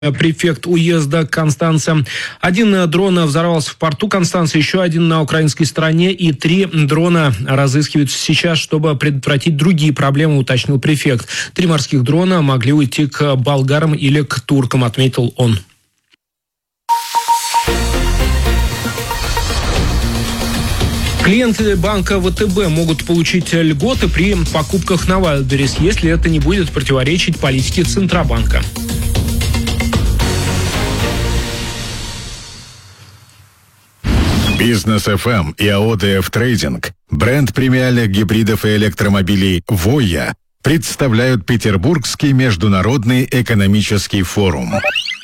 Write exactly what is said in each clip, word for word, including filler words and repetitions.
Префект уезда Констанца. Один дрон взорвался в порту Констанца, еще один на украинской стороне, и три дрона разыскиваются сейчас, чтобы предотвратить другие проблемы, уточнил префект. Три морских дрона могли уйти к болгарам или к туркам, отметил он. Клиенты банка ВТБ могут получить льготы при покупках на Wildberries, если это не будет противоречить политике Центробанка. Бизнес эф эм и АО ДФ Трейдинг, бренд премиальных гибридов и электромобилей «Воя» представляют Петербургский международный экономический форум.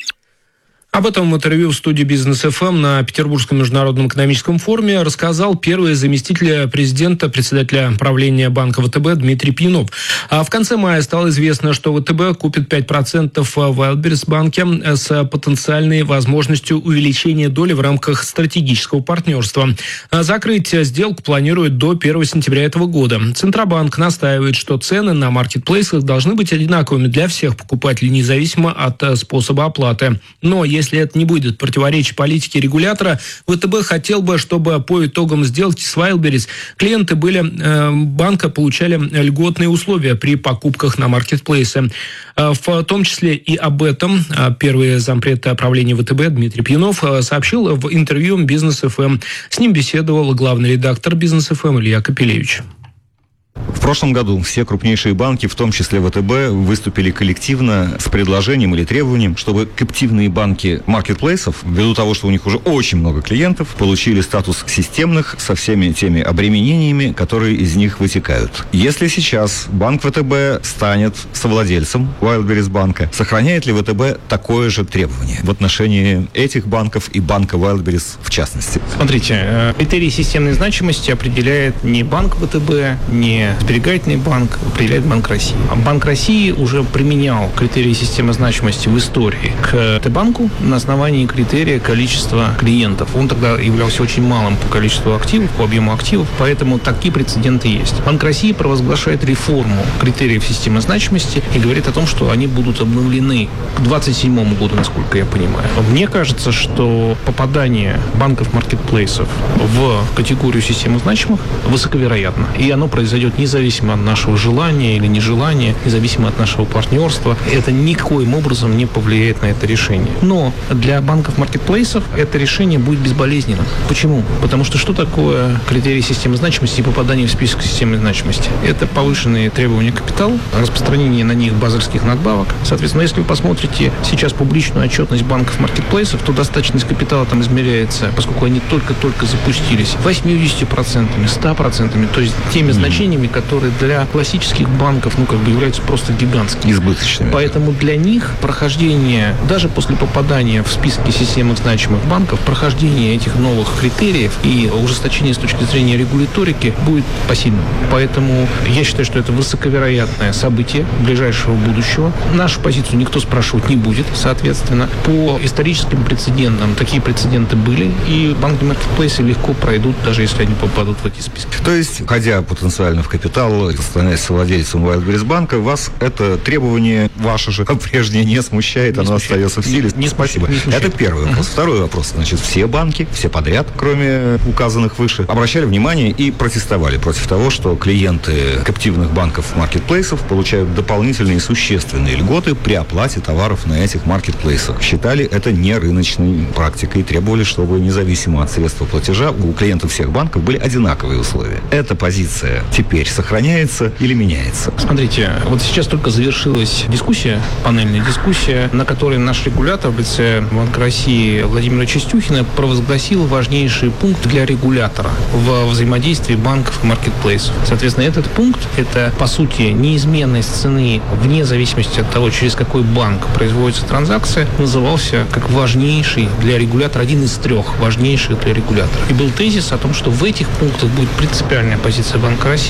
Об этом в интервью в студии Бизнес эф эм на Петербургском международном экономическом форуме рассказал первый заместитель президента, председателя правления банка ВТБ Дмитрий Пьянов. А в конце мая стало известно, что ВТБ купит пять процентов в Wildberries банке с потенциальной возможностью увеличения доли в рамках стратегического партнерства. Закрыть сделку планируют до первого сентября этого года. Центробанк настаивает, что цены на маркетплейсах должны быть одинаковыми для всех покупателей, независимо от способа оплаты. Но если Если это не будет противоречить политике регулятора, ВТБ хотел бы, чтобы по итогам сделки с Wildberries клиенты были, э, банка получали льготные условия при покупках на маркетплейсе. Э, в том числе и об этом первый зампред правления ВТБ Дмитрий Пьянов сообщил в интервью Бизнес эф эм. С ним беседовал главный редактор Бизнес эф эм Илья Капелевич. В прошлом году все крупнейшие банки, в том числе ВТБ, выступили коллективно с предложением или требованием, чтобы кэптивные банки маркетплейсов, ввиду того, что у них уже очень много клиентов, получили статус системных со всеми теми обременениями, которые из них вытекают. Если сейчас банк ВТБ станет совладельцем Wildberries банка, сохраняет ли ВТБ такое же требование в отношении этих банков и банка Wildberries в частности? Смотрите, критерии системной значимости определяет не банк ВТБ, не сберегательный банк, определяет Банк России. Банк России уже применял критерии системы значимости в истории к Т-банку на основании критерия количества клиентов. Он тогда являлся очень малым по количеству активов, по объему активов, поэтому такие прецеденты есть. Банк России провозглашает реформу критериев системы значимости и говорит о том, что они будут обновлены к двадцать седьмому году, насколько я понимаю. Мне кажется, что попадание банков-маркетплейсов в категорию системы значимых высоковероятно, и оно произойдет независимо от нашего желания или нежелания, независимо от нашего партнерства. Это никоим образом не повлияет на это решение. Но для банков-маркетплейсов это решение будет безболезненным. Почему? Потому что что такое критерии системы значимости и попадание в список системы значимости? Это повышенные требования к капиталу, распространение на них базельских надбавок. Соответственно, если вы посмотрите сейчас публичную отчетность банков-маркетплейсов, то достаточность капитала там измеряется, поскольку они только-только запустились, восемьдесят процентов, сто процентов, то есть теми значениями, которые для классических банков, ну, как бы являются просто гигантскими. Избыточными. Поэтому для них прохождение, даже после попадания в списки системных значимых банков, прохождение этих новых критериев и ужесточение с точки зрения регуляторики будет посильным. Поэтому я считаю, что это высоковероятное событие ближайшего будущего. Нашу позицию никто спрашивать не будет, соответственно. По историческим прецедентам такие прецеденты были, и банки-маркетплейсы легко пройдут, даже если они попадут в эти списки. То есть, входя потенциально в капитал, становясь совладельцем Wildberries банка, вас это требование ваше же прежнее не смущает, не оно смущает. Остается в силе. Не, не Спасибо. Не это первый вопрос. Uh-huh. Второй вопрос. Значит, все банки, все подряд, кроме указанных выше, обращали внимание и протестовали против того, что клиенты кэптивных банков-маркетплейсов получают дополнительные существенные льготы при оплате товаров на этих маркетплейсах. Считали это не рыночной практикой и требовали, чтобы независимо от средства платежа у клиентов всех банков были одинаковые условия. Эта позиция теперь сохраняется или меняется? Смотрите, вот сейчас только завершилась дискуссия, панельная дискуссия, на которой наш регулятор в лице Банка России Владимира Чистюхина провозгласил важнейший пункт для регулятора в взаимодействии банков и маркетплейсов. Соответственно, этот пункт – это, по сути, неизменность цены вне зависимости от того, через какой банк производится транзакция, назывался как важнейший для регулятора, один из трех важнейших для регулятора. И был тезис о том, что в этих пунктах будет принципиальная позиция Банка России, соответственно,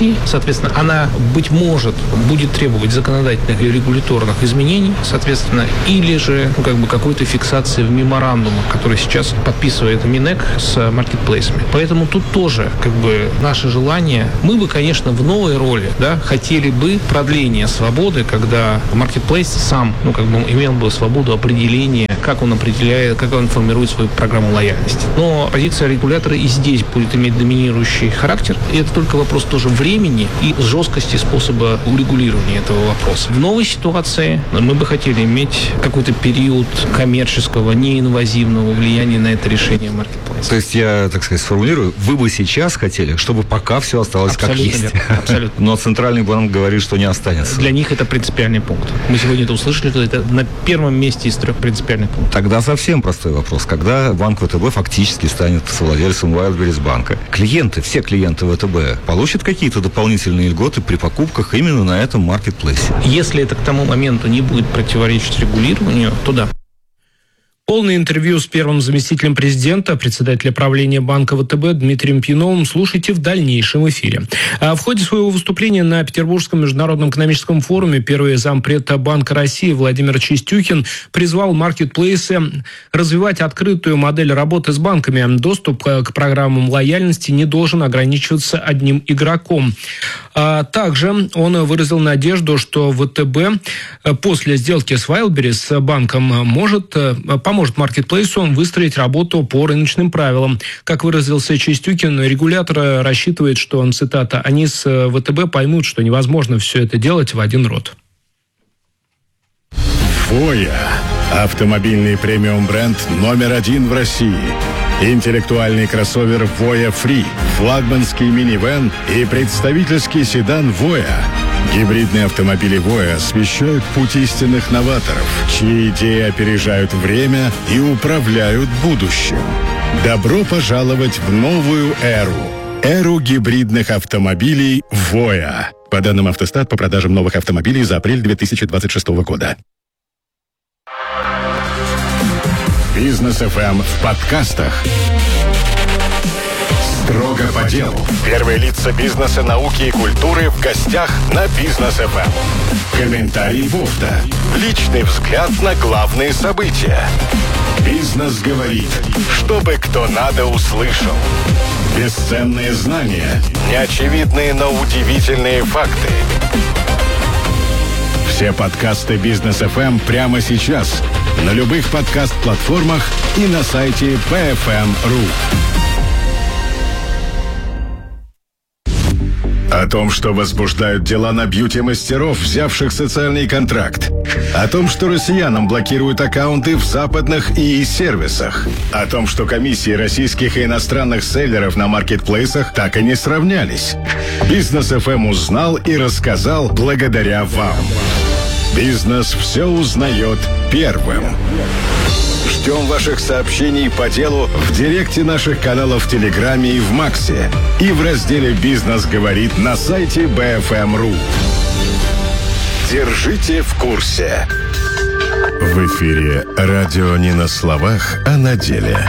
Соответственно, она, быть может, будет требовать законодательных и регуляторных изменений, соответственно, или же ну, как бы какой-то фиксации в меморандумах, который сейчас подписывает Минэк с маркетплейсами. Поэтому тут тоже как бы наше желание. Мы бы, конечно, в новой роли, да, хотели бы продления свободы, когда маркетплейс сам, ну, как бы имел бы свободу определения, как он определяет, как он формирует свою программу лояльности. Но позиция регулятора и здесь будет иметь доминирующий характер. И это только вопрос тоже времени и жесткости способа урегулирования этого вопроса. В новой ситуации мы бы хотели иметь какой-то период коммерческого, неинвазивного влияния на это решение маркетплейса. То есть я, так сказать, сформулирую, вы бы сейчас хотели, чтобы пока все осталось абсолютно как есть. Верно, абсолютно. Но Центральный банк говорит, что не останется. Для них это принципиальный пункт. Мы сегодня это услышали, что это на первом месте из трех принципиальных пунктов. Тогда совсем простой вопрос. Когда банк ВТБ фактически станет совладельцем Wildberries банка, клиенты, все клиенты ВТБ получат какие-то дополнительные льготы при покупках именно на этом маркетплейсе? Если это к тому моменту не будет противоречить регулированию, то да. Полное интервью с первым заместителем президента, председателя правления банка ВТБ Дмитрием Пьюновым слушайте в дальнейшем эфире. А в ходе своего выступления на Петербургском международном экономическом форуме первый зампред Банка России Владимир Чистюхин призвал маркетплейсы развивать открытую модель работы с банками. Доступ к программам лояльности не должен ограничиваться одним игроком. А также он выразил надежду, что ВТБ после сделки с Wildberries банком может помочь Может маркетплейсу выстроить работу по рыночным правилам. Как выразился Чистюкин, регулятор рассчитывает, что, цитата, «они с ВТБ поймут, что невозможно все это делать в один рот». Voya – автомобильный премиум-бренд номер один в России. Интеллектуальный кроссовер Voya Free, флагманский минивэн и представительский седан Voya. Гибридные автомобили Voya освещают путь истинных новаторов, чьи идеи опережают время и управляют будущим. Добро пожаловать в новую эру. Эру гибридных автомобилей Voya. По данным Автостат, по продажам новых автомобилей за апрель две тысячи двадцать шестого года. Бизнес эф эм в подкастах. Строго по делу. Первые лица бизнеса, науки и культуры в гостях на Бизнес эф эм. Комментарий Вовта. Личный взгляд на главные события. Бизнес говорит, чтобы кто надо услышал. Бесценные знания. Неочевидные, но удивительные факты. Все подкасты Бизнес эф эм прямо сейчас. На любых подкаст-платформах и на сайте би эф эм точка ру. О том, что возбуждают дела на бьюти-мастеров, взявших социальный контракт. О том, что россиянам блокируют аккаунты в западных и и-сервисах. О том, что комиссии российских и иностранных селлеров на маркетплейсах так и не сравнялись. Бизнес эф эм узнал и рассказал благодаря вам. Бизнес все узнает первым. Ждем ваших сообщений по делу в директе наших каналов в Телеграме и в Максе. И в разделе «Бизнес говорит» на сайте би эф эм точка ру. Держите в курсе. В эфире радио не на словах, а на деле.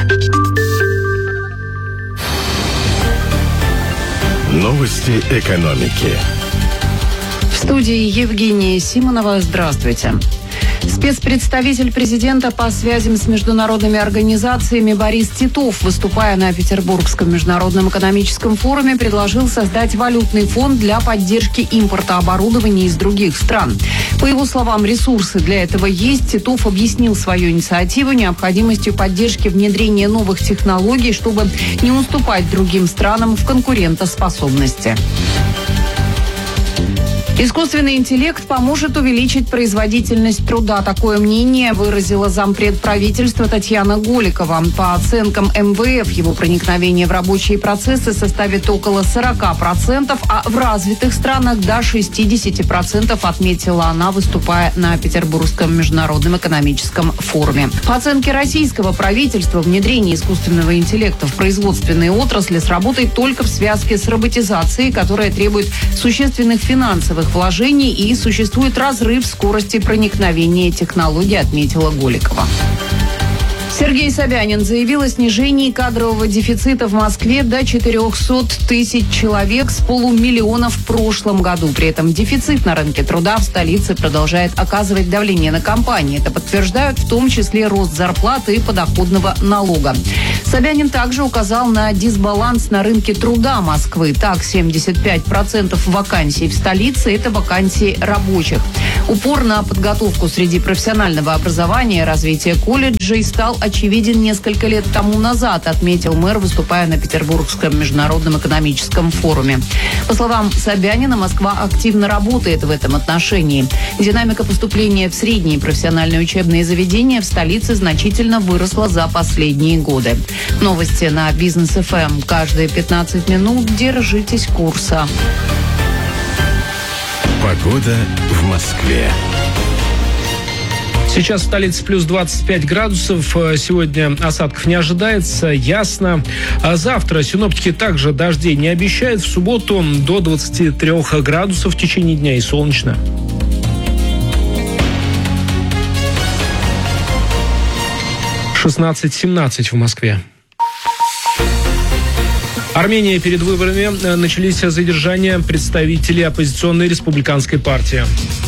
Новости экономики. В студии Евгения Симонова. Здравствуйте. Спецпредставитель президента по связям с международными организациями Борис Титов, выступая на Петербургском международном экономическом форуме, предложил создать валютный фонд для поддержки импорта оборудования из других стран. По его словам, ресурсы для этого есть. Титов объяснил свою инициативу необходимостью поддержки внедрения новых технологий, чтобы не уступать другим странам в конкурентоспособности. Искусственный интеллект поможет увеличить производительность труда. Такое мнение выразила зампред правительства Татьяна Голикова. По оценкам эм вэ эф, его проникновение в рабочие процессы составит около сорок процентов, а в развитых странах до шестьдесят процентов, отметила она, выступая на Петербургском международном экономическом форуме. По оценке российского правительства, внедрение искусственного интеллекта в производственные отрасли сработает только в связке с роботизацией, которая требует существенных финансовых вложений, и существует разрыв скорости проникновения технологий, отметила Голикова. Сергей Собянин заявил о снижении кадрового дефицита в Москве до четырехсот тысяч человек с полумиллиона в прошлом году. При этом дефицит на рынке труда в столице продолжает оказывать давление на компании. Это подтверждают в том числе рост зарплаты и подоходного налога. Собянин также указал на дисбаланс на рынке труда Москвы. Так, семьдесят пять процентов вакансий в столице – это вакансии рабочих. Упор на подготовку среди профессионального образования и развития колледжей стал очевиден несколько лет тому назад, отметил мэр, выступая на Петербургском международном экономическом форуме. По словам Собянина, Москва активно работает в этом отношении. Динамика поступления в средние профессиональные учебные заведения в столице значительно выросла за последние годы. Новости на Бизнес эф эм. Каждые пятнадцать минут держитесь курса. Погода в Москве. Сейчас в столице плюс двадцать пять градусов. Сегодня осадков не ожидается. Ясно. А завтра синоптики также дождей не обещают. В субботу до двадцати трёх градусов в течение дня и солнечно. шестнадцать семнадцать в Москве. Армения. Перед выборами начались задержания представителей оппозиционной республиканской партии.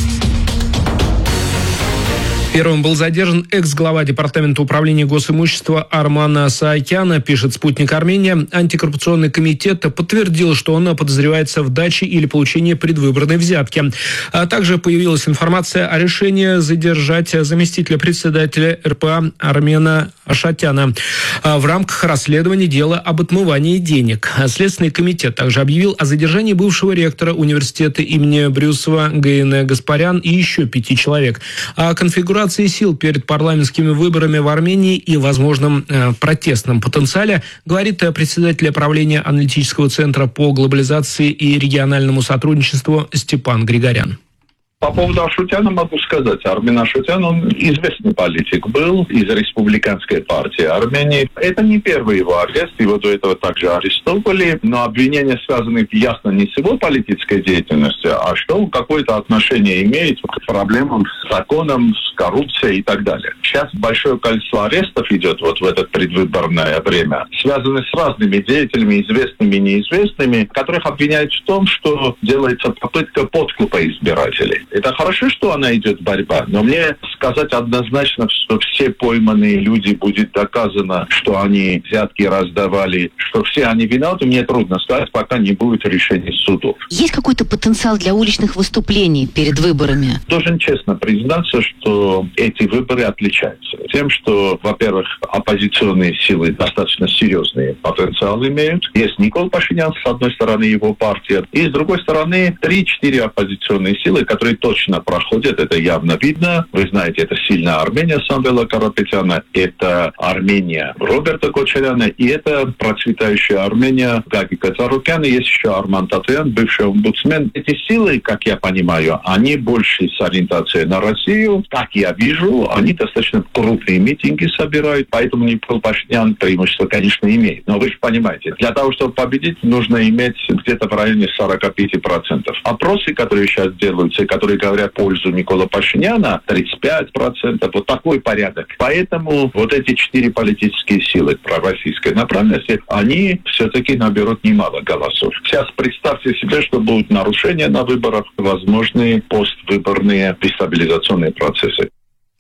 Первым был задержан экс-глава Департамента управления госимущества Арман Саакян, пишет «Спутник Армения». Антикоррупционный комитет подтвердил, что он подозревается в даче или получении предвыборной взятки. А также появилась информация о решении задержать заместителя председателя эр пэ а Армена Ашатяна в рамках расследования дела об отмывании денег. Следственный комитет также объявил о задержании бывшего ректора университета имени Брюсова Гаине Гаспарян и еще пяти человек. О конфигурации сил перед парламентскими выборами в Армении и возможном э, протестном потенциале говорит э, председатель правления аналитического центра по глобализации и региональному сотрудничеству Степан Григорян. По поводу Ашутяна могу сказать. Армен Ашутян, он известный политик был из республиканской партии Армении. Это не первый его арест, его до этого также арестовали, но обвинения связаны ясно не с его политической деятельностью, а что он какое-то отношение имеет к проблемам с законом, с коррупцией и так далее. Сейчас большое количество арестов идет вот в это предвыборное время, связаны с разными деятелями, известными и неизвестными, которых обвиняют в том, что делается попытка подкупа избирателей. Это хорошо, что она идет борьба, но мне сказать однозначно, что все пойманные люди будет доказано, что они взятки раздавали, что все они виноваты, мне трудно сказать, пока не будет решения судов. Есть какой-то потенциал для уличных выступлений перед выборами? Должен честно признаться, что эти выборы отличаются тем, что, во-первых, оппозиционные силы достаточно серьезный потенциал имеют. Есть Никол Пашинян, с одной стороны, его партия, и с другой стороны, три-четыре оппозиционные силы, которые точно проходят, это явно видно. Вы знаете, это сильная Армения Самвела Карапетяна, это Армения Роберта Кочаряна, и это процветающая Армения Гаги Кацарукяна, есть еще Арман Татуян, бывший омбудсмен. Эти силы, как я понимаю, они больше с ориентацией на Россию. Как я вижу, они достаточно крупные митинги собирают, поэтому Никол Пашинян преимущество, конечно, имеет. Но вы же понимаете, для того, чтобы победить, нужно иметь где-то в районе сорок пять процентов. Опросы, которые сейчас делаются, которые говорят в пользу Никола Пашиняна, тридцать пять процентов, вот такой порядок. Поэтому вот эти четыре политические силы пророссийской направленности, они все-таки наберут немало голосов. Сейчас представьте себе, что будут нарушения на выборах, возможные поствыборные дестабилизационные процессы.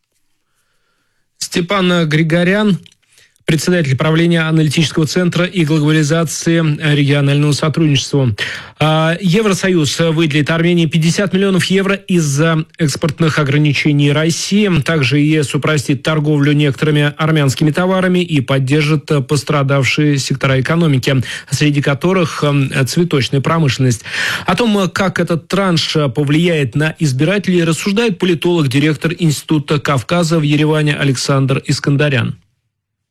Степан Григорян, председатель правления аналитического центра и глобализации регионального сотрудничества. Евросоюз выделит Армении пятьдесят миллионов евро из-за экспортных ограничений России. Также ЕС упростит торговлю некоторыми армянскими товарами и поддержит пострадавшие сектора экономики, среди которых цветочная промышленность. О том, как этот транш повлияет на избирателей, рассуждает политолог, директор Института Кавказа в Ереване Александр Искандарян.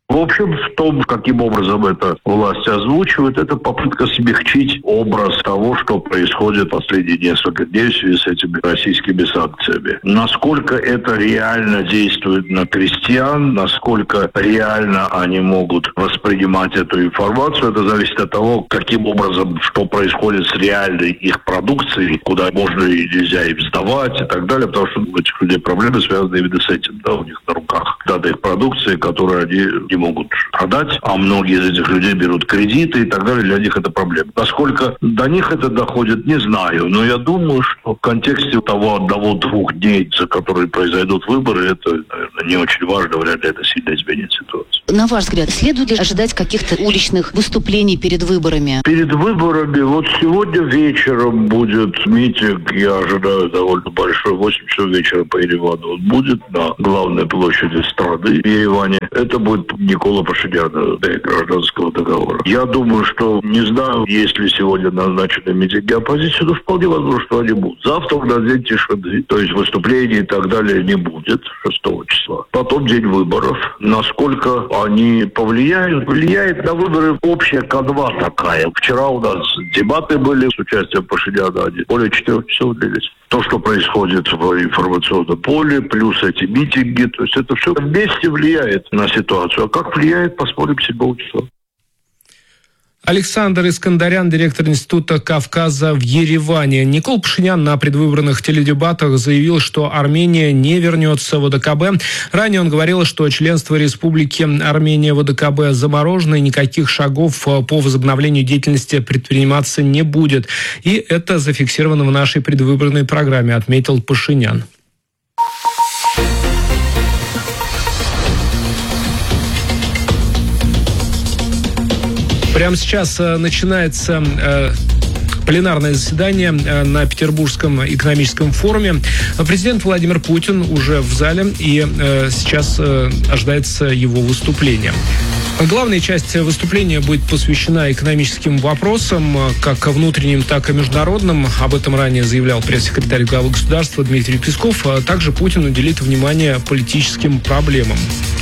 В общем, в том, каким образом это власть озвучивает, это попытка смягчить образ того, что происходит последние несколько дней в связи с этими российскими санкциями. Насколько это реально действует на крестьян, насколько реально они могут воспринимать эту информацию, это зависит от того, каким образом, что происходит с реальной их продукцией, куда можно и нельзя им сдавать и так далее, потому что у этих людей проблемы связаны именно с этим, да, у них на руках дата их продукции, которую они не могут продать, а многие из этих людей берут кредиты и так далее, для них это проблема. Насколько до них это доходит, не знаю, но я думаю, что в контексте того одного-двух дней, за которые произойдут выборы, это, наверное, не очень важно, вряд ли это сильно изменит ситуацию. На ваш взгляд, следует ли ожидать каких-то уличных выступлений перед выборами? Перед выборами, вот сегодня вечером будет митинг, я ожидаю довольно большой, восемь часов вечера по Еревану он будет на главной площади страны в Ереване. Это будет Никола Пашинян, да, гражданского договора. Я думаю, что, не знаю, есть ли сегодня назначены митинги оппозиции, но вполне возможно, что они будут. Завтра у нас день тишины, то есть выступлений и так далее не будет шестого числа. Потом день выборов. Насколько они повлияют? Влияет на выборы общая канва такая. Вчера у нас дебаты были с участием Пашиняна, они более четырех часов длились. То, что происходит в информационном поле, плюс эти митинги, то есть это все вместе влияет на ситуацию. А как влияет, посмотрим седьмого числа. Александр Искандарян, директор Института Кавказа в Ереване. Никол Пашинян на предвыборных теледебатах заявил, что Армения не вернется в ОДКБ. Ранее он говорил, что членство Республики Армения в ОДКБ заморожено, и никаких шагов по возобновлению деятельности предприниматься не будет. И это зафиксировано в нашей предвыборной программе, отметил Пашинян. Прямо сейчас э, начинается э, пленарное заседание э, на Петербургском экономическом форуме. Президент Владимир Путин уже в зале, и э, сейчас э, ожидается его выступление. Главная часть выступления будет посвящена экономическим вопросам, как внутренним, так и международным. Об этом ранее заявлял пресс-секретарь главы государства Дмитрий Песков. Также Путин уделит внимание политическим проблемам.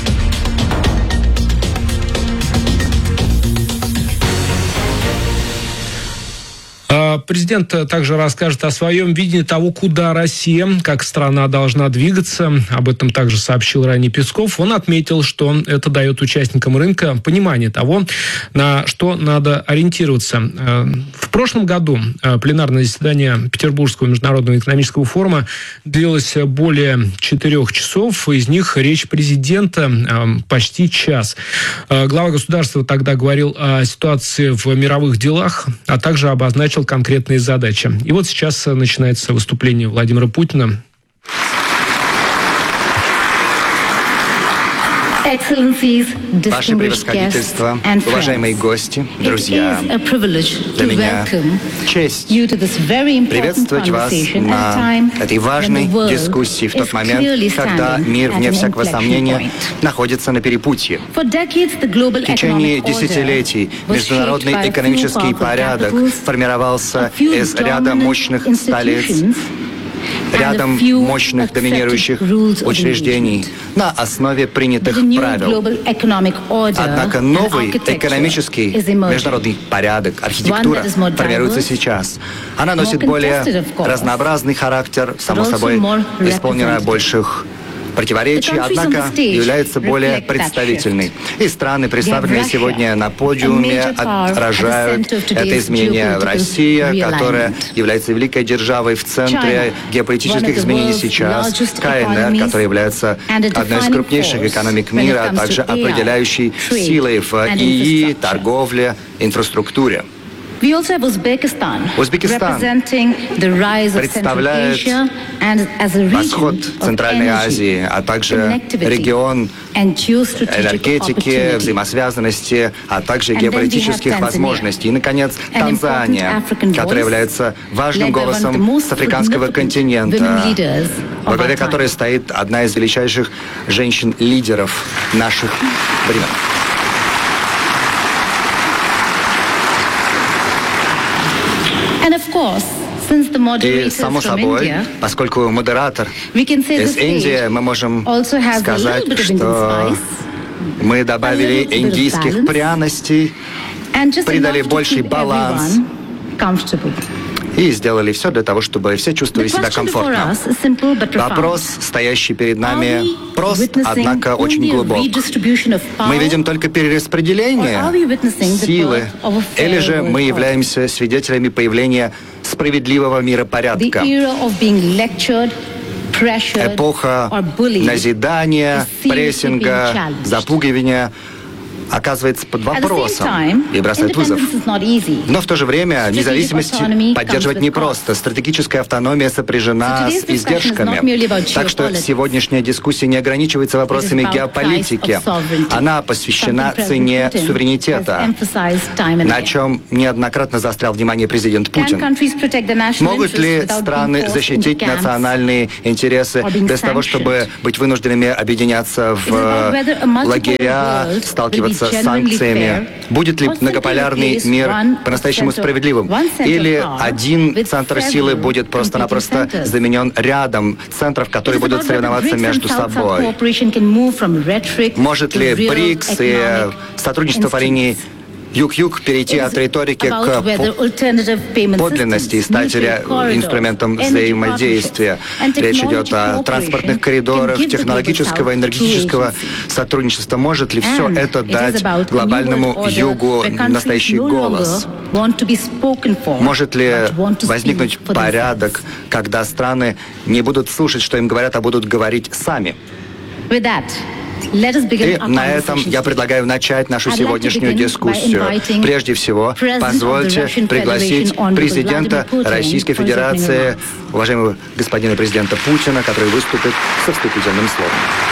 Президент также расскажет о своем видении того, куда Россия, как страна, должна двигаться. Об этом также сообщил ранее Песков. Он отметил, что это дает участникам рынка понимание того, на что надо ориентироваться. В прошлом году пленарное заседание Петербургского международного экономического форума длилось более четырех часов. Из них речь президента почти час. Глава государства тогда говорил о ситуации в мировых делах, а также обозначил конкретные задачи. И вот сейчас начинается выступление Владимира Путина. Ваше превосходительство, уважаемые гости, друзья, для меня честь приветствовать вас на этой важной дискуссии в тот момент, когда мир, вне всякого сомнения, находится на перепутье. В течение десятилетий международный экономический порядок формировался из ряда мощных столиц, рядом мощных доминирующих учреждений на основе принятых правил. Однако новый экономический международный порядок, архитектура формируется сейчас. Она носит более разнообразный характер, само собой, исполнена больших противоречий, однако является более представительной. И страны, представленные сегодня на подиуме, отражают это изменение в России, которая является великой державой в центре геополитических изменений сейчас, КНР, которая является одной из крупнейших экономик мира, а также определяющей силой в ИИ, торговле, инфраструктуре. Узбекистан представляет восход Центральной Азии, а также регион энергетики, взаимосвязанности, а также геополитических возможностей. И, наконец, Танзания, которая является важным голосом с африканского континента, во главе которой стоит одна из величайших женщин-лидеров наших времен. И, само собой, поскольку модератор из Индии, мы можем сказать, что Мы добавили индийских пряностей, придали больший баланс и сделали все для того, чтобы все чувствовали себя комфортно. Вопрос, стоящий перед нами, прост, однако очень глубок. Мы видим только перераспределение силы, или же мы являемся свидетелями появления справедливого миропорядка. Эпоха назидания, прессинга, запугивания оказывается под вопросом и бросает вызов. Но в то же время независимость поддерживать непросто. Стратегическая автономия сопряжена с издержками. Так что сегодняшняя дискуссия не ограничивается вопросами геополитики. Она посвящена цене суверенитета, на чем неоднократно заострял внимание президент Путин. Могут ли страны защитить национальные интересы без того, чтобы быть вынужденными объединяться в лагеря, сталкиваться с санкциями? Будет ли многополярный мир по-настоящему справедливым? Или один центр силы будет просто-напросто заменен рядом центров, которые будут соревноваться между собой? Может ли БРИКС и сотрудничество по линии Юг-Юг перейти от риторики к подлинности и стать инструментом взаимодействия? Речь идет о транспортных коридорах, технологического, энергетического сотрудничества. Может ли все это дать глобальному Югу настоящий голос? Может ли возникнуть порядок, когда страны не будут слушать, что им говорят, а будут говорить сами? И на этом я предлагаю начать нашу сегодняшнюю дискуссию. Прежде всего, позвольте пригласить президента Российской Федерации, уважаемого господина президента Путина, который выступит со вступительным словом.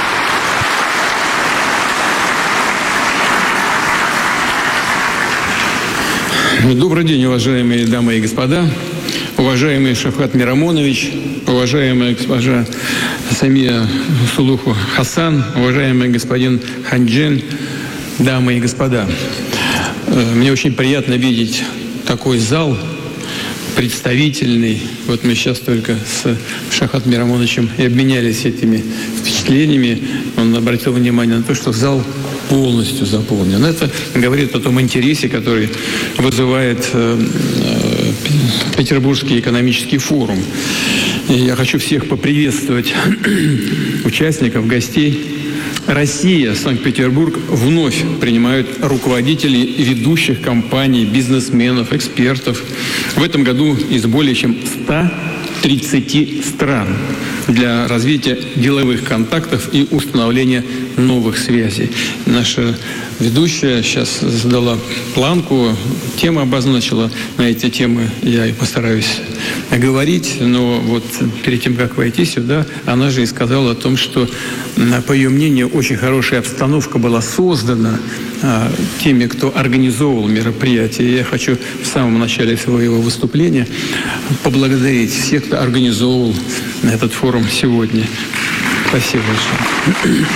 Добрый день, уважаемые дамы и господа, уважаемый Шавкат Мирамонович, уважаемая госпожа Самия Сулуху Хасан, уважаемый господин Ханджин, дамы и господа. Мне очень приятно видеть такой зал представительный. Вот мы сейчас только с Шавкатом Мирамоновичем и обменялись этими впечатлениями. Он обратил внимание на то, что зал полностью заполнен. Это говорит о том интересе, который вызывает э, э, Петербургский экономический форум. И я хочу всех поприветствовать участников, гостей. Россия, Санкт-Петербург вновь принимают руководителей ведущих компаний, бизнесменов, экспертов. В этом году из более чем ста тридцати стран для развития деловых контактов и установления новых связей. Наша ведущая сейчас задала планку, тему обозначила. На эти темы я и постараюсь говорить, но вот перед тем, как войти сюда, она же и сказала о том, что, по ее мнению, очень хорошая обстановка была создана а, теми, кто организовывал мероприятие. Я хочу в самом начале своего выступления поблагодарить всех, кто организовывал этот форум сегодня. Спасибо большое.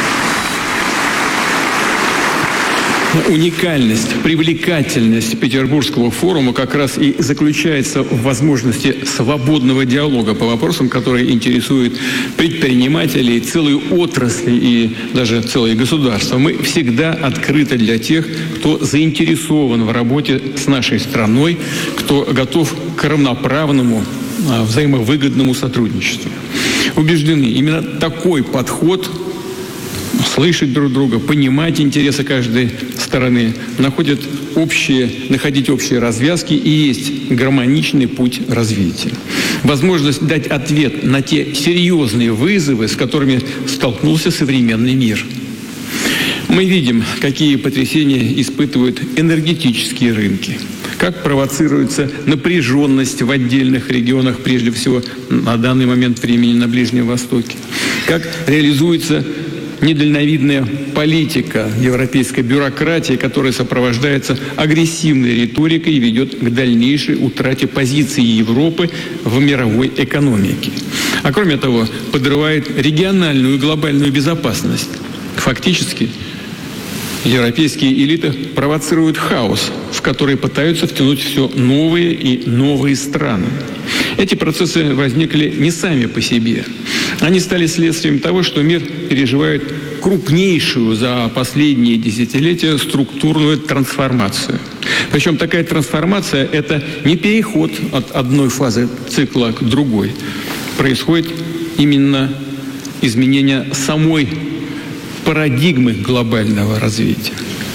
Уникальность, привлекательность Петербургского форума как раз и заключается в возможности свободного диалога по вопросам, которые интересуют предпринимателей, целые отрасли и даже целые государства. Мы всегда открыты для тех, кто заинтересован в работе с нашей страной, кто готов к равноправному, взаимовыгодному сотрудничеству. Убеждены, именно такой подход – слышать друг друга, понимать интересы каждой стороны, находят общие, находить общие развязки и есть гармоничный путь развития. Возможность дать ответ на те серьезные вызовы, с которыми столкнулся современный мир. Мы видим, какие потрясения испытывают энергетические рынки, как провоцируется напряженность в отдельных регионах, прежде всего на данный момент времени на Ближнем Востоке, как реализуется недальновидная политика европейской бюрократии, которая сопровождается агрессивной риторикой и ведет к дальнейшей утрате позиции Европы в мировой экономике. А кроме того, подрывает региональную и глобальную безопасность. Фактически, европейские элиты провоцируют хаос, в который пытаются втянуть все новые и новые страны. Эти процессы возникли не сами по себе. Они стали следствием того, что мир переживает крупнейшую за последние десятилетия структурную трансформацию. Причем такая трансформация – это не переход от одной фазы цикла к другой. Происходит именно изменение самой парадигмы глобального развития.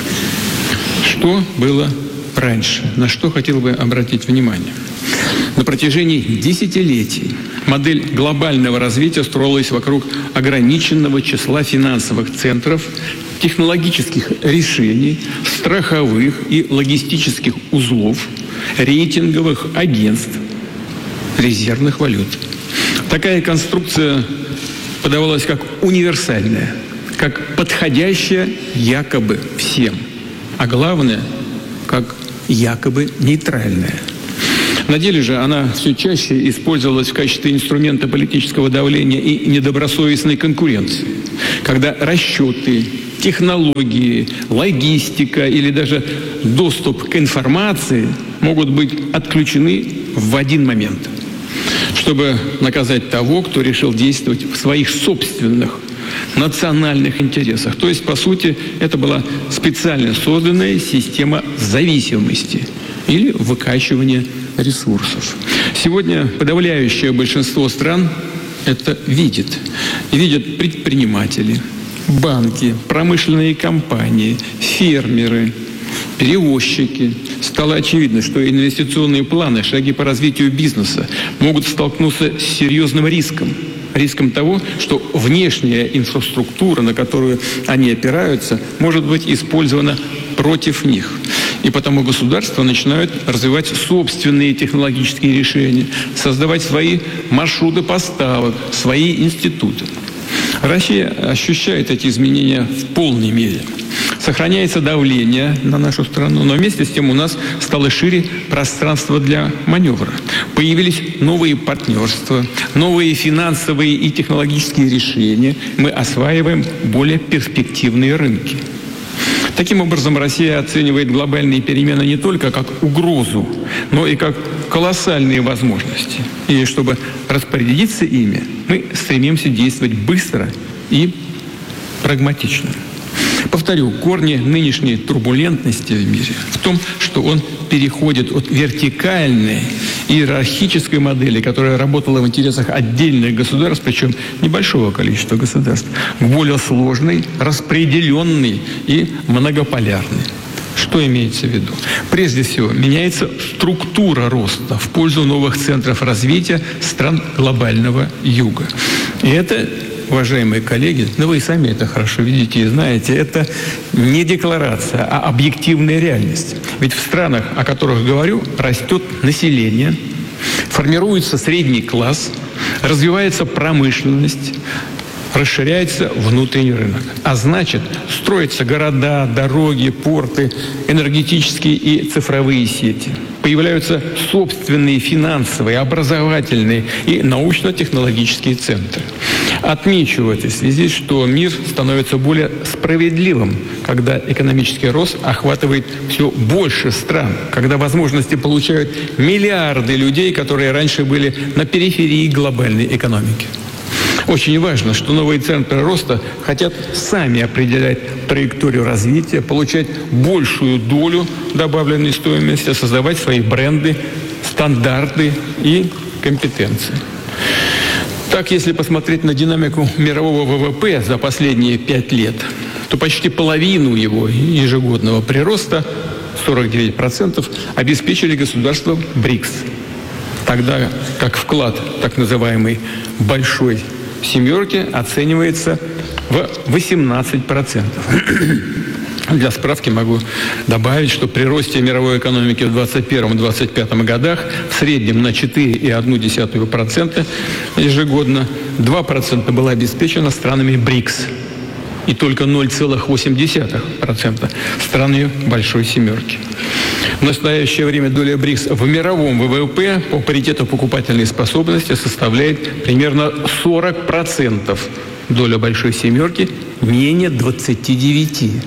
Что было раньше? На что хотел бы обратить внимание? На протяжении десятилетий модель глобального развития строилась вокруг ограниченного числа финансовых центров, технологических решений, страховых и логистических узлов, рейтинговых агентств, резервных валют. Такая конструкция подавалась как универсальная, как подходящая якобы всем, а главное, как якобы нейтральная. На деле же она все чаще использовалась в качестве инструмента политического давления и недобросовестной конкуренции, когда расчеты, технологии, логистика или даже доступ к информации могут быть отключены в один момент, чтобы наказать того, кто решил действовать в своих собственных национальных интересах. То есть, по сути, это была специально созданная система зависимости или выкачивания ресурсов. Сегодня подавляющее большинство стран это видит. Видят предприниматели, банки, промышленные компании, фермеры, перевозчики. Стало очевидно, что инвестиционные планы, шаги по развитию бизнеса могут столкнуться с серьезным риском. Риском того, что внешняя инфраструктура, на которую они опираются, может быть использована против них. И потому государства начинают развивать собственные технологические решения, создавать свои маршруты поставок, свои институты. Россия ощущает эти изменения в полной мере. Сохраняется давление на нашу страну, но вместе с тем у нас стало шире пространство для маневра. Появились новые партнерства, новые финансовые и технологические решения. Мы осваиваем более перспективные рынки. Таким образом, Россия оценивает глобальные перемены не только как угрозу, но и как колоссальные возможности. И чтобы распорядиться ими, мы стремимся действовать быстро и прагматично. Повторю, корни нынешней турбулентности в мире в том, что он переходит от вертикальной иерархической модели, которая работала в интересах отдельных государств, причем небольшого количества государств, к более сложной, распределенной и многополярной. Что имеется в виду? Прежде всего, меняется структура роста в пользу новых центров развития стран глобального юга. И это, уважаемые коллеги, ну вы и сами это хорошо видите и знаете, это не декларация, а объективная реальность. Ведь в странах, о которых говорю, растет население, формируется средний класс, развивается промышленность, расширяется внутренний рынок. А значит, строятся города, дороги, порты, энергетические и цифровые сети. Появляются собственные финансовые, образовательные и научно-технологические центры. Отмечу в этой связи, что мир становится более справедливым, когда экономический рост охватывает все больше стран, когда возможности получают миллиарды людей, которые раньше были на периферии глобальной экономики. Очень важно, что новые центры роста хотят сами определять траекторию развития, получать большую долю добавленной стоимости, создавать свои бренды, стандарты и компетенции. Так, если посмотреть на динамику мирового ВВП за последние пять лет, то почти половину его ежегодного прироста, сорок девять процентов, обеспечили государства БРИКС. Тогда как вклад так называемой «большой семерки» оценивается в восемнадцать процентов. Для справки могу добавить, что при росте мировой экономики в двадцать первом — двадцать пятом годах в среднем на четыре целых одну десятую процента ежегодно два процента было обеспечено странами БРИКС и только ноль целых восемь десятых процента странами Большой Семерки. В настоящее время доля БРИКС в мировом ВВП по паритету покупательной способности составляет примерно сорок процентов. Доля Большой Семерки менее двадцати девяти процентов.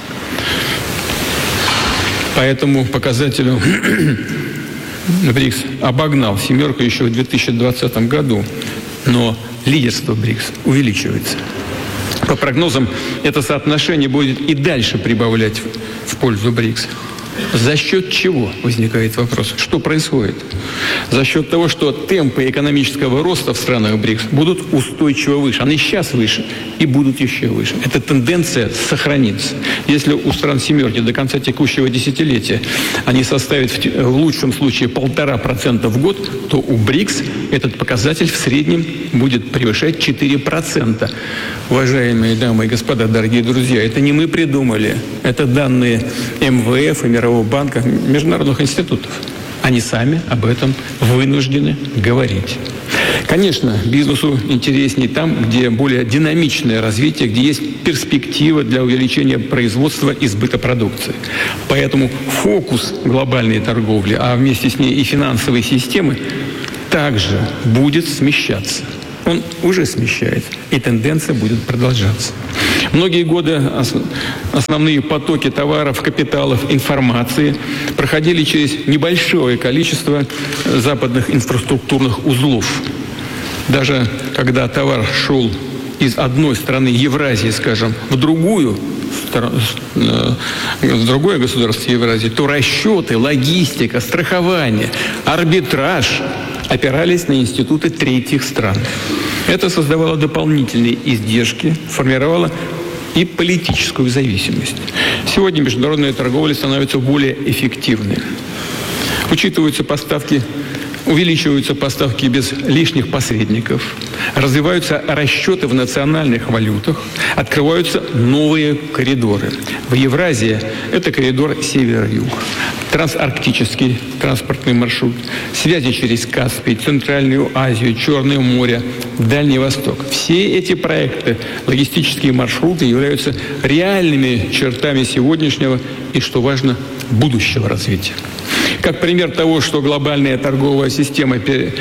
По этому показателю БРИКС обогнал семерку еще в две тысячи двадцатом году, но лидерство БРИКС увеличивается. По прогнозам, это соотношение будет и дальше прибавлять в пользу БРИКС. За счет чего, возникает вопрос, что происходит? За счет того, что темпы экономического роста в странах БРИКС будут устойчиво выше. Они сейчас выше и будут еще выше. Эта тенденция сохранится. Если у стран семерки до конца текущего десятилетия они составят в лучшем случае полтора процента в год, то у БРИКС этот показатель в среднем будет превышать четыре процента. Уважаемые дамы и господа, дорогие друзья, это не мы придумали. Это данные эм вэ эф и Мирового банка, международных институтов. Они сами об этом вынуждены говорить. Конечно, бизнесу интереснее там, где более динамичное развитие, где есть перспектива для увеличения производства и сбыта продукции. Поэтому фокус глобальной торговли, а вместе с ней и финансовой системы, также будет смещаться. Он уже смещается, и тенденция будет продолжаться. Многие годы основные потоки товаров, капиталов, информации проходили через небольшое количество западных инфраструктурных узлов. Даже когда товар шел из одной страны Евразии, скажем, в другую, в другое государство Евразии, то расчеты, логистика, страхование, арбитраж опирались на институты третьих стран. Это создавало дополнительные издержки, формировало и политическую зависимость. Сегодня международная торговля становится более эффективной. Учитываются поставки, увеличиваются поставки без лишних посредников, развиваются расчеты в национальных валютах, открываются новые коридоры. В Евразии это коридор север-юг, трансарктический транспортный маршрут, связи через Каспий, Центральную Азию, Черное море, Дальний Восток. Все эти проекты, логистические маршруты являются реальными чертами сегодняшнего и, что важно, будущего развития. Как пример того, что глобальная торговая система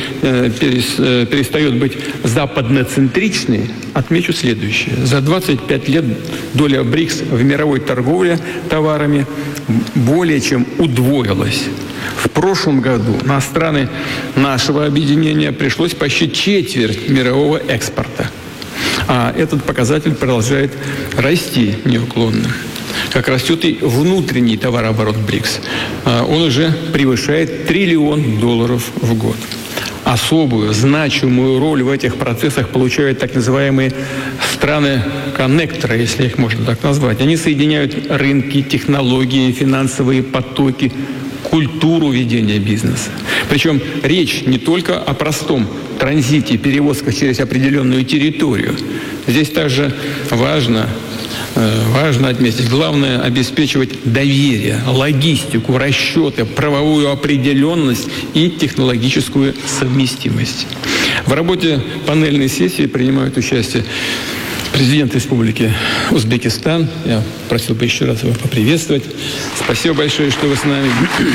перестает быть западноцентричной, отмечу следующее. За двадцать пять лет доля БРИКС в мировой торговле товарами более чем удвоилась. В прошлом году на страны нашего объединения пришлось почти четверть мирового экспорта. А этот показатель продолжает расти неуклонно. Как растет и внутренний товарооборот БРИКС. Он уже превышает триллион долларов в год. Особую, значимую роль в этих процессах получают так называемые страны-коннекторы, если их можно так назвать. Они соединяют рынки, технологии, финансовые потоки, культуру ведения бизнеса. Причем речь не только о простом транзите, перевозках через определенную территорию. Здесь также важно Важно отметить, главное обеспечивать доверие, логистику, расчеты, правовую определенность и технологическую совместимость. В работе панельной сессии принимают участие президент Республики Узбекистан. Я просил бы еще раз его поприветствовать. Спасибо большое, что вы с нами.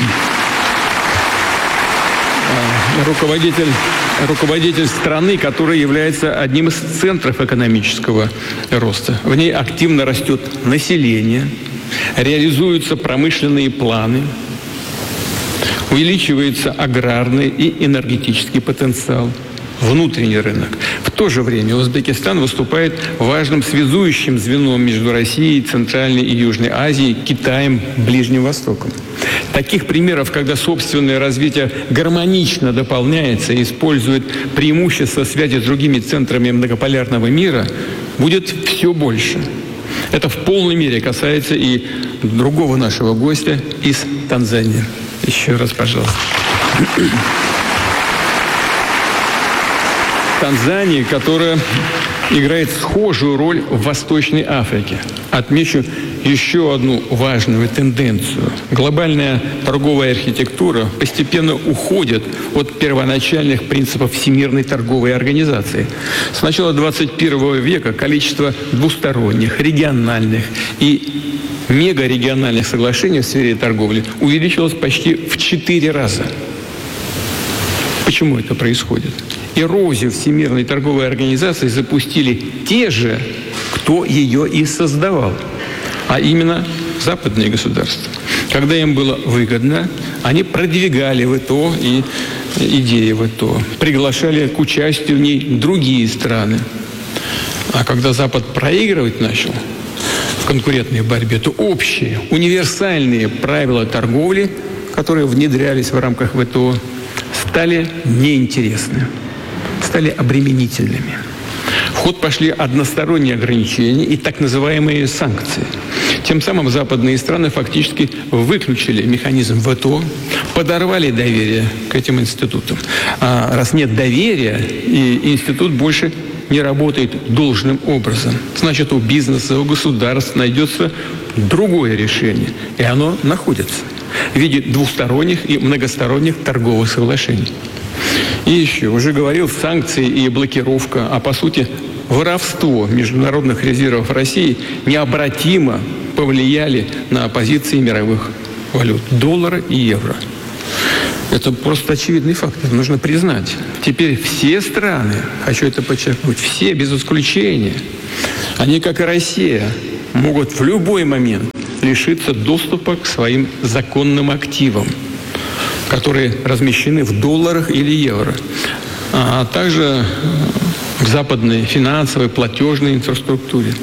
Руководитель, руководитель страны, которая является одним из центров экономического роста. В ней активно растет население, реализуются промышленные планы, увеличивается аграрный и энергетический потенциал, внутренний рынок. В то же время Узбекистан выступает важным связующим звеном между Россией, Центральной и Южной Азией, Китаем, Ближним Востоком. Таких примеров, когда собственное развитие гармонично дополняется и использует преимущества связи с другими центрами многополярного мира, будет все больше. Это в полной мере касается и другого нашего гостя из Танзании. Еще раз, пожалуйста. Танзании, которая играет схожую роль в Восточной Африке. Отмечу еще одну важную тенденцию. Глобальная торговая архитектура постепенно уходит от первоначальных принципов Всемирной торговой организации. С начала двадцать первого века количество двусторонних, региональных и мегарегиональных соглашений в сфере торговли увеличилось почти в четыре раза. Почему это происходит? Эрозию Всемирной торговой организации запустили те же, кто ее и создавал, а именно западные государства. Когда им было выгодно, они продвигали в ИТО и идеи в ИТО, приглашали к участию в ней другие страны. А когда Запад проигрывать начал в конкурентной борьбе, то общие, универсальные правила торговли, которые внедрялись в рамках вэ тэ о, стали неинтересны, стали обременительными. В ход пошли односторонние ограничения и так называемые санкции. Тем самым западные страны фактически выключили механизм вэ тэ о, подорвали доверие к этим институтам. А раз нет доверия, и институт больше не работает должным образом, значит, у бизнеса, у государств найдется другое решение. И оно находится в виде двусторонних и многосторонних торговых соглашений. И еще, уже говорил, санкции и блокировка, а по сути воровство международных резервов России необратимо повлияли на позиции мировых валют – доллара и евро. Это просто очевидный факт, это нужно признать. Теперь все страны, хочу это подчеркнуть, все без исключения, они, как и Россия, могут в любой момент лишиться доступа к своим законным активам, которые размещены в долларах или евро, а также к западной финансовой, платежной инфраструктуре.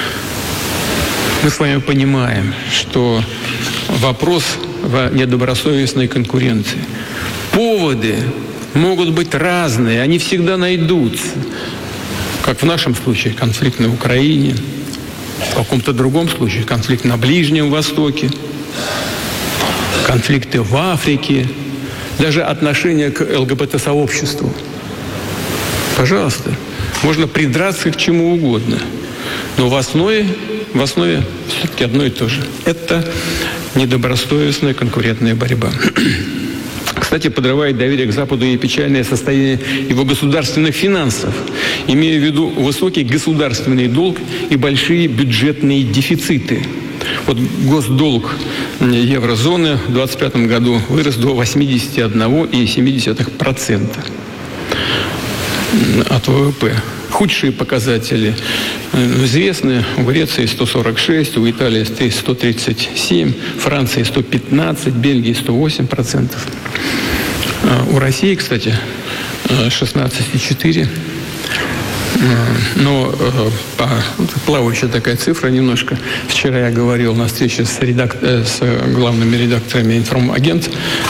Мы с вами понимаем, что вопрос в недобросовестной конкуренции. Поводы могут быть разные, они всегда найдутся. Как в нашем случае конфликт на Украине, в каком-то другом случае конфликт на Ближнем Востоке, конфликты в Африке, даже отношение к эл гэ бэ тэ-сообществу. Пожалуйста, можно придраться к чему угодно, но в основе, в основе все-таки одно и то же. Это недобросовестная конкурентная борьба. Кстати, подрывает доверие к Западу и печальное состояние его государственных финансов, имея в виду высокий государственный долг и большие бюджетные дефициты. Вот госдолг еврозоны в двадцать пятом году вырос до восемьдесят один целых семь десятых процента от вэ вэ пэ. Худшие показатели известны. У Греции сто сорок шесть, у Италии сто тридцать семь, Франции сто пятнадцать, Бельгии сто восемь процентов. У России, кстати, шестнадцать целых четыре. Но по, плавающая такая цифра немножко. Вчера я говорил на встрече с, редак... с главными редакторами «Информагент».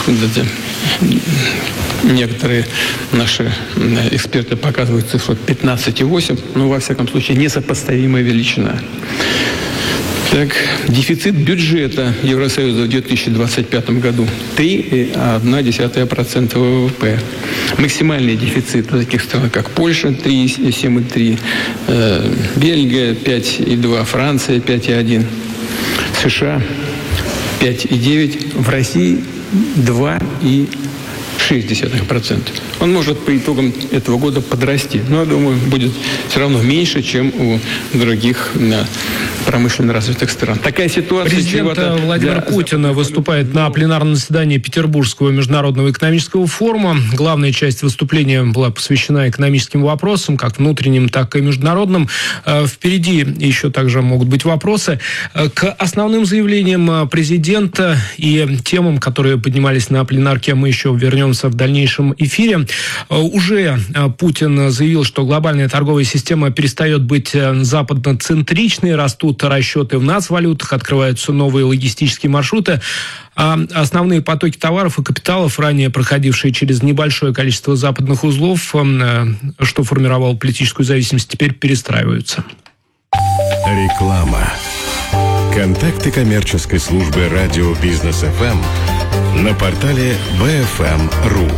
Некоторые наши эксперты показывают цифру пятнадцать целых восемь, но, во всяком случае, несопоставимая величина. Так, дефицит бюджета Евросоюза в две тысячи двадцать пятом году три целых одна десятая процента вэ вэ пэ. Максимальный дефицит в таких странах, как Польша три целых семь десятых, э, Бельгия пять целых два десятых, Франция пять целых один десятый, США пять целых девять десятых, в России два целых шесть десятых процента. Он может по итогам этого года подрасти, но, я думаю, будет все равно меньше, чем у других промышленно развитых стран. Такая ситуация... Президент Владимир для... Путин выступает на пленарном заседании Петербургского международного экономического форума. Главная часть выступления была посвящена экономическим вопросам, как внутренним, так и международным. Впереди еще также могут быть вопросы. К основным заявлениям президента и темам, которые поднимались на пленарке, мы еще вернемся в дальнейшем эфире. Уже Путин заявил, что глобальная торговая система перестает быть западноцентричной, растут расчеты в нацвалютах, открываются новые логистические маршруты, а основные потоки товаров и капиталов, ранее проходившие через небольшое количество западных узлов, что формировало политическую зависимость, теперь перестраиваются. Реклама. Контакты коммерческой службы радио Бизнес эф эм на портале би эф эм точка ру.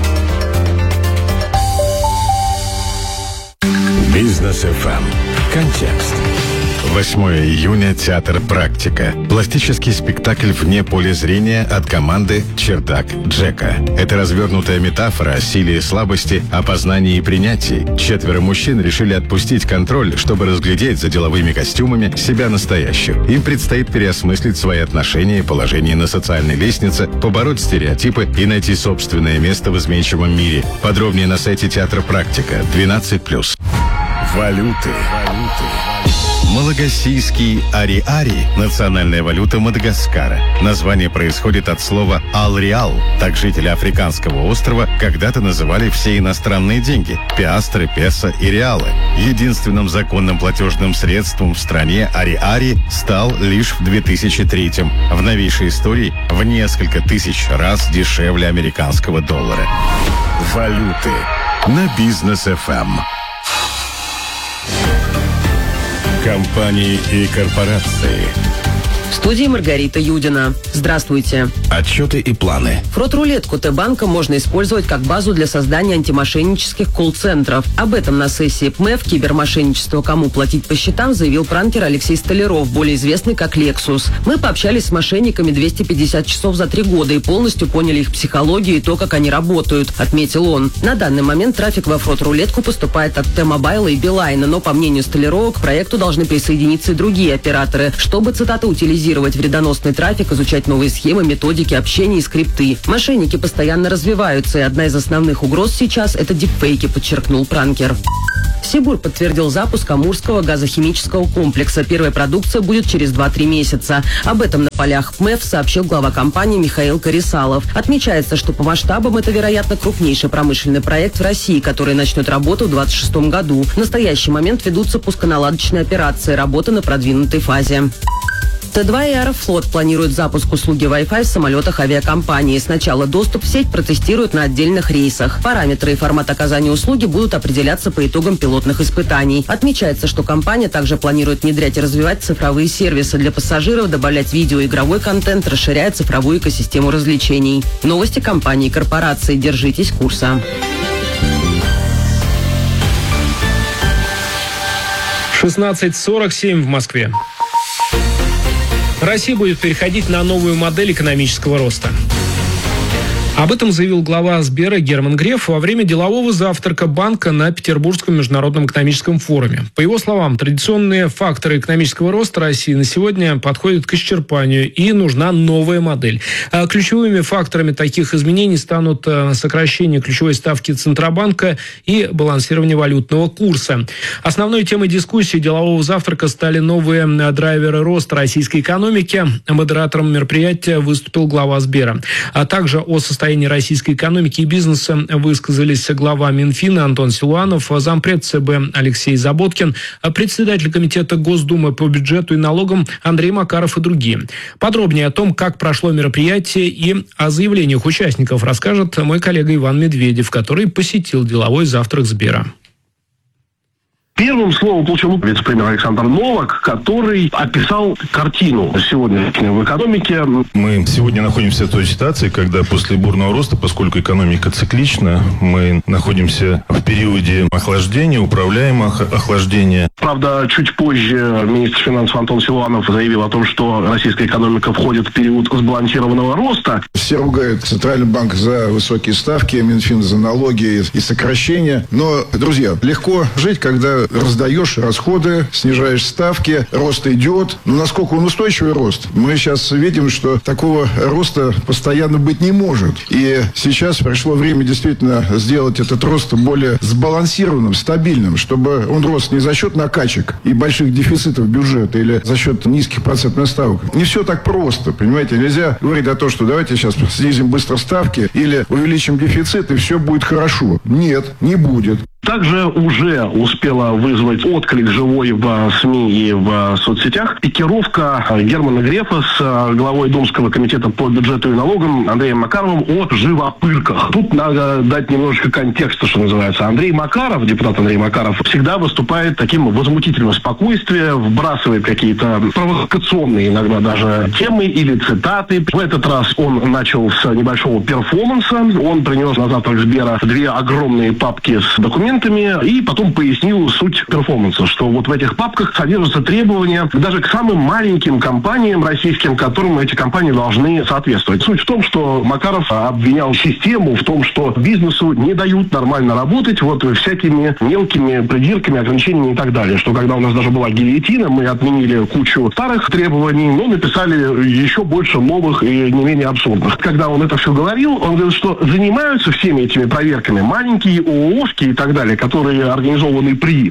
Бизнес эф эм. Контекст. восьмого июня. Театр «Практика». Пластический спектакль вне поля зрения от команды «Чердак Джека». Это развернутая метафора о силе и слабости, о познании и принятии. Четверо мужчин решили отпустить контроль, чтобы разглядеть за деловыми костюмами себя настоящих. Им предстоит переосмыслить свои отношения и положение на социальной лестнице, побороть стереотипы и найти собственное место в изменчивом мире. Подробнее на сайте театра «Практика». двенадцать плюс. Валюты. Валюты. Малагасийский ари-ари – национальная валюта Мадагаскара. Название происходит от слова «ал-реал». Так жители африканского острова когда-то называли все иностранные деньги – пиастры, песо и реалы. Единственным законным платежным средством в стране ари-ари стал лишь в две тысячи третьем. В новейшей истории в несколько тысяч раз дешевле американского доллара. Валюты на Бизнес эф эм. Компании и корпорации. В студии Маргарита Юдина. Здравствуйте. Отчеты и планы. Фрод-рулетку Т-банка можно использовать как базу для создания антимошеннических колл-центров. Об этом на сессии ПМЭФ «Кибермошенничество. Кому платить по счетам» заявил пранкер Алексей Столяров, более известный как Лексус. Мы пообщались с мошенниками двести пятьдесят часов за три года и полностью поняли их психологию и то, как они работают, отметил он. На данный момент трафик во фрод-рулетку поступает от Т-Мобайла и Билайна, но, по мнению Столярова, к проекту должны присоединиться и другие операторы, чтобы, цитата, утилизировать вредоносный трафик, изучать новые схемы, методики общения и скрипты. Мошенники постоянно развиваются, и одна из основных угроз сейчас – это дипфейки, подчеркнул пранкер. Сибур подтвердил запуск Амурского газохимического комплекса. Первая продукция будет через два-три месяца. Об этом на полях ПМЭФ сообщил глава компании Михаил Корисалов. Отмечается, что по масштабам это, вероятно, крупнейший промышленный проект в России, который начнет работу в двадцать шестом году. В настоящий момент ведутся пусконаладочные операции, работа на продвинутой фазе. Т два и Аэрофлот планируют запуск услуги Wi-Fi в самолетах авиакомпании. Сначала доступ в сеть протестируют на отдельных рейсах. Параметры и формат оказания услуги будут определяться по итогам пилотных испытаний. Отмечается, что компания также планирует внедрять и развивать цифровые сервисы для пассажиров, добавлять видео и игровой контент, расширяя цифровую экосистему развлечений. Новости компании и корпорации. Держитесь курса. шестнадцать сорок семь в Москве. Россия будет переходить на новую модель экономического роста. Об этом заявил глава Сбера Герман Греф во время делового завтрака банка на Петербургском международном экономическом форуме. По его словам, традиционные факторы экономического роста России на сегодня подходят к исчерпанию, и нужна новая модель. Ключевыми факторами таких изменений станут сокращение ключевой ставки Центробанка и балансирование валютного курса. Основной темой дискуссии делового завтрака стали новые драйверы роста российской экономики. Модератором мероприятия выступил глава Сбера. А также о состоянии российской экономики и бизнеса высказались глава Минфина Антон Силуанов, зампред ЦБ Алексей Заботкин, председатель комитета Госдумы по бюджету и налогам Андрей Макаров и другие. Подробнее о том, как прошло мероприятие и о заявлениях участников, расскажет мой коллега Иван Медведев, который посетил деловой завтрак Сбера. Первым словом получил вице-премьер Александр Новак, который описал картину сегодня в экономике. Мы сегодня находимся в той ситуации, когда после бурного роста, поскольку экономика циклична, мы находимся в периоде охлаждения, управляемого охлаждения. Правда, чуть позже министр финансов Антон Силуанов заявил о том, что российская экономика входит в период сбалансированного роста. Все ругают Центральный банк за высокие ставки, Минфин за налоги и сокращения. Но, друзья, легко жить, когда раздаешь расходы, снижаешь ставки, рост идет. Но насколько он устойчивый рост? Мы сейчас видим, что такого роста постоянно быть не может. И сейчас пришло время действительно сделать этот рост более сбалансированным, стабильным, чтобы он рос не за счет накачек и больших дефицитов бюджета или за счет низких процентных ставок. Не все так просто, понимаете? Нельзя говорить о том, что давайте сейчас снизим быстро ставки или увеличим дефицит, и все будет хорошо. Нет, не будет. Также уже успела вызвать отклик живой в СМИ и в соцсетях пикировка Германа Грефа с главой Думского комитета по бюджету и налогам Андреем Макаровым о живопырках. Тут надо дать немножечко контекста, что называется. Андрей Макаров, депутат Андрей Макаров, всегда выступает таким возмутительным спокойствием, вбрасывает какие-то провокационные иногда даже темы или цитаты. В этот раз он начал с небольшого перформанса. Он принес на завтрак Сбера две огромные папки с документами, и потом пояснил суть перформанса, что вот в этих папках содержатся требования даже к самым маленьким компаниям российским, которым эти компании должны соответствовать. Суть в том, что Макаров обвинял систему в том, что бизнесу не дают нормально работать вот всякими мелкими придирками, ограничениями и так далее. Что когда у нас даже была гильотина, мы отменили кучу старых требований, но написали еще больше новых и не менее абсурдных. Когда он это все говорил, он говорил, что занимаются всеми этими проверками маленькие ООшки и так далее, которые организованы при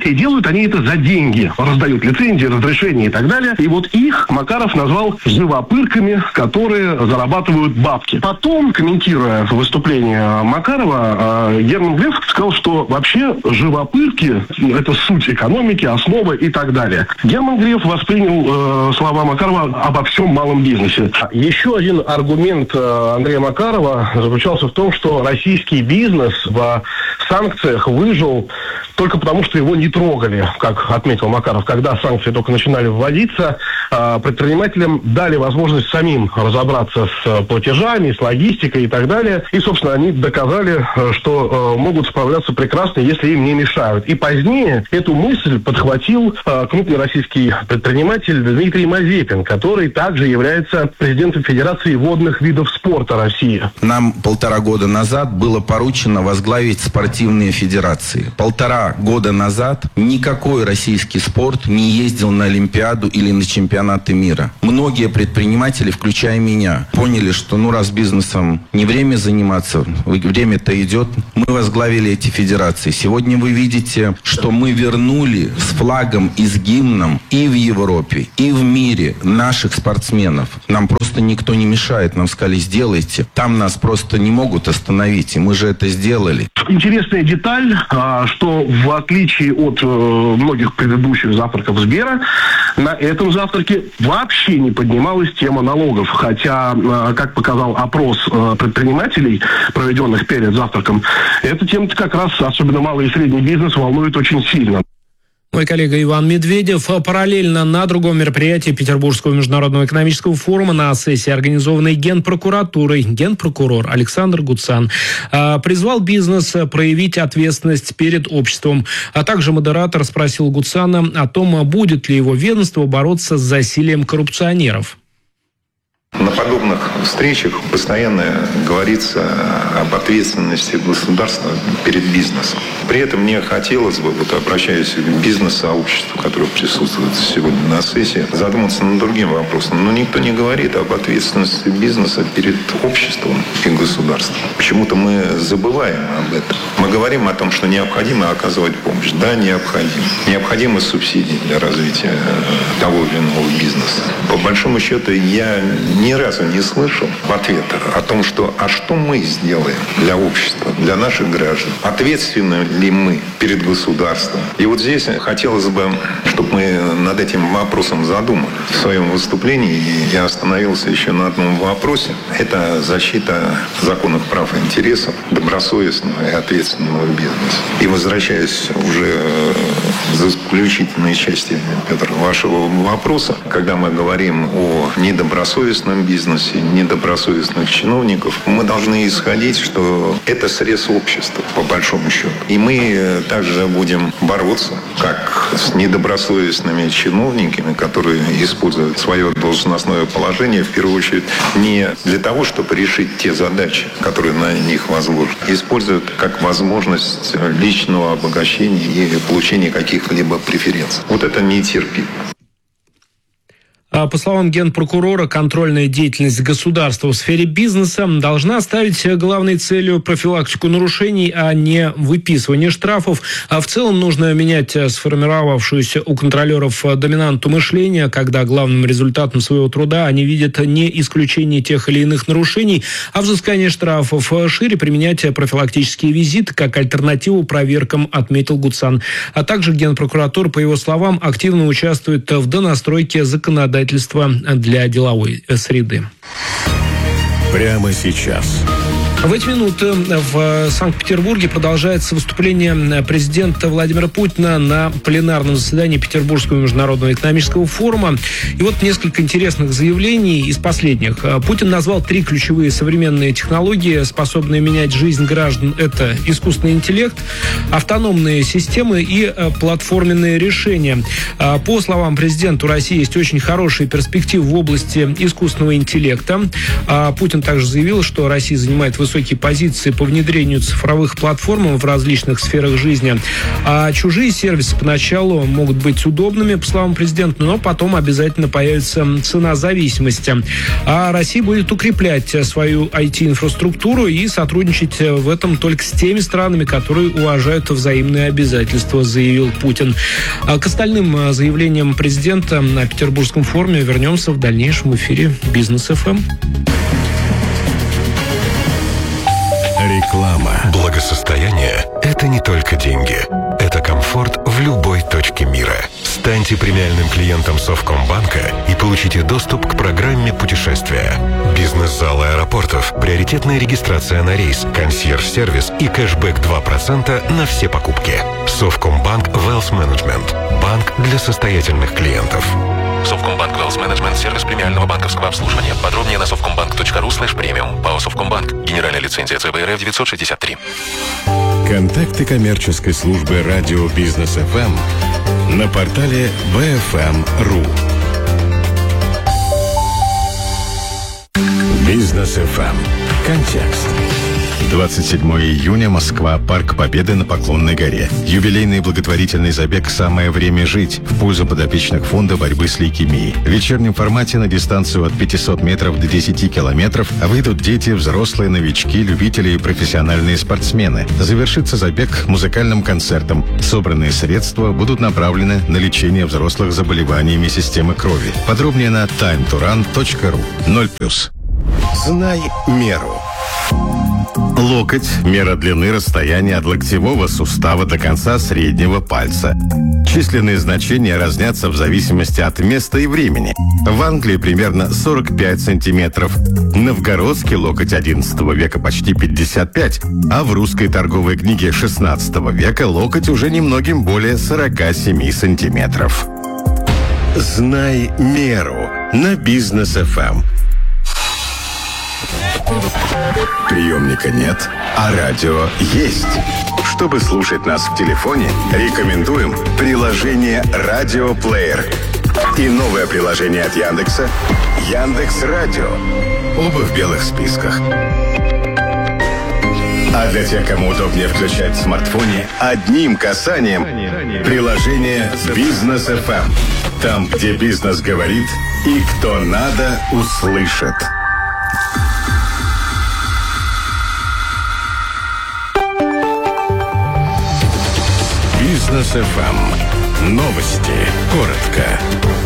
И делают они это за деньги. Раздают лицензии, разрешения и так далее. И вот их Макаров назвал живопырками, которые зарабатывают бабки. Потом, комментируя выступление Макарова, Герман Греф сказал, что вообще живопырки – это суть экономики, основа и так далее. Герман Греф воспринял э, слова Макарова обо всем малом бизнесе. Еще один аргумент э, Андрея Макарова заключался в том, что российский бизнес в санкциях выжил только потому, что его не трогали, как отметил Макаров. Когда санкции только начинали вводиться, э, предпринимателям дали возможность самим разобраться с платежами, с логистикой и так далее. И, собственно, они доказали, что э, могут справляться прекрасно, если им не мешают. И позднее эту мысль подхватил э, крупный российский предприниматель Дмитрий Мазепин, который также является президентом Федерации водных видов спорта России. Нам полтора года назад было поручено возглавить спортивные федерации. Полтора года назад никакой российский спорт не ездил на Олимпиаду или на чемпионаты мира. Многие предприниматели, включая меня, поняли, что ну раз бизнесом не время заниматься, время-то идет. Мы возглавили эти федерации. Сегодня вы видите, что мы вернули с флагом и с гимном и в Европе, и в мире наших спортсменов. Нам просто никто не мешает. Нам сказали, сделайте. Там нас просто не могут остановить. И мы же это сделали. Интересная деталь, что в отличие от многих предыдущих завтраков Сбера, на этом завтраке вообще не поднималась тема налогов. Хотя, как показал опрос предпринимателей, проведенных перед завтраком, эта тема как раз, особенно малый и средний бизнес, волнует очень сильно. Мой коллега Иван Медведев. Параллельно на другом мероприятии Петербургского международного экономического форума на сессии, организованной Генпрокуратурой, генпрокурор Александр Гуцан призвал бизнес проявить ответственность перед обществом. А также модератор спросил Гуцана о том, будет ли его ведомство бороться с засилием коррупционеров. На подобных встречах постоянно говорится об ответственности государства перед бизнесом. При этом мне хотелось бы, вот обращаясь к бизнес-сообществу, которое присутствует сегодня на сессии, задуматься над другим вопросом. Но никто не говорит об ответственности бизнеса перед обществом и государством. Почему-то мы забываем об этом. Мы говорим о том, что необходимо оказывать помощь. Да, необходимо. Необходимы субсидии для развития того или иного бизнеса. По большому счету, я ни разу не слышал в ответ о том, что а что мы сделаем для общества, для наших граждан? Ответственны ли мы перед государством? И вот здесь хотелось бы, чтобы мы над этим вопросом задумались. В своем выступлении я остановился еще на одном вопросе. Это защита законных прав и интересов добросовестного и ответственного бизнеса. И возвращаясь уже к заключительной части, Петр, вашего вопроса, когда мы говорим о недобросовестном бизнесе, недобросовестных чиновников, мы должны исходить, что это срез общества, по большому счету. И мы также будем бороться, как с недобросовестными чиновниками, которые используют свое должностное положение, в первую очередь, не для того, чтобы решить те задачи, которые на них возложены, используют как возможность личного обогащения и получения каких-либо преференций. Вот это нетерпимо. По словам генпрокурора, контрольная деятельность государства в сфере бизнеса должна ставить главной целью профилактику нарушений, а не выписывание штрафов. А в целом нужно менять сформировавшуюся у контролеров доминанту мышления, когда главным результатом своего труда они видят не исключение тех или иных нарушений, а взыскание штрафов. Шире применять профилактические визиты как альтернативу проверкам, отметил Гуцан. А также генпрокуратура, по его словам, активно участвует в донастройке законодательства для деловой среды. Прямо сейчас. В эти минуты в Санкт-Петербурге продолжается выступление президента Владимира Путина на пленарном заседании Петербургского международного экономического форума. И вот несколько интересных заявлений из последних. Путин назвал три ключевые современные технологии, способные менять жизнь граждан. Это искусственный интеллект, автономные системы и платформенные решения. По словам президента, у России есть очень хорошие перспективы в области искусственного интеллекта. Путин также заявил, что Россия занимает высокую высокие позиции по внедрению цифровых платформ в различных сферах жизни. А чужие сервисы поначалу могут быть удобными, по словам президента, но потом обязательно появится цена зависимости. А Россия будет укреплять свою ай ти-инфраструктуру и сотрудничать в этом только с теми странами, которые уважают взаимные обязательства, заявил Путин. А к остальным заявлениям президента на Петербургском форуме вернемся в дальнейшем эфире Бизнес эф эм. Реклама. Благосостояние – это не только деньги. Это комфорт в любой точке мира. Станьте премиальным клиентом Совкомбанка и получите доступ к программе путешествия. Бизнес-залы аэропортов, приоритетная регистрация на рейс, консьерж-сервис и кэшбэк два процента на все покупки. Совкомбанк Wealth Management. Банк для состоятельных клиентов. Совкомбанк Wealth Management – сервис премиального банковского обслуживания. Подробнее на совкомбанк точка ру слэш премиум. ПАО Совкомбанк. Генеральная лицензия цэ бэ эр эф девятьсот шестьдесят три. Контакты коммерческой службы радио Бизнес эф эм на портале би эф эм точка ру. Бизнес эф эм. Контекст. двадцать седьмого июня, Москва, Парк Победы на Поклонной горе. Юбилейный благотворительный забег «Самое время жить» в пользу подопечных фонда борьбы с лейкемией. В вечернем формате на дистанцию от пятисот метров до десяти километров выйдут дети, взрослые, новички, любители и профессиональные спортсмены. Завершится забег музыкальным концертом. Собранные средства будут направлены на лечение взрослых заболеваниями системы крови. Подробнее на тайм ту ран точка ру. ноль плюс. Знай меру. Локоть – мера длины расстояния от локтевого сустава до конца среднего пальца. Численные значения разнятся в зависимости от места и времени. В Англии примерно сорок пять сантиметров. Новгородский локоть одиннадцатого века почти пятьдесят пять, а в русской торговой книге шестнадцатого века локоть уже немногим более сорок семь сантиметров. Знай меру на Бизнес эф эм. Приемника нет, а радио есть. Чтобы слушать нас в телефоне, рекомендуем приложение «Радиоплеер» и новое приложение от Яндекса «Яндекс.Радио». Оба в белых списках. А для тех, кому удобнее включать в смартфоне, одним касанием приложение «Бизнес эф эм». Там, где бизнес говорит и кто надо, услышит. Бизнес эф эм. Новости. Коротко.